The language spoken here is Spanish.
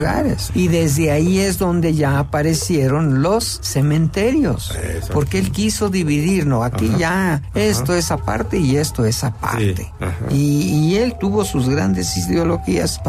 lugares. Y desde ahí es donde ya aparecieron los cementerios. Exacto. Porque él quiso dividir, ¿no? Aquí ya esto es aparte y esto es aparte. Sí. Y él tuvo sus grandes ideologías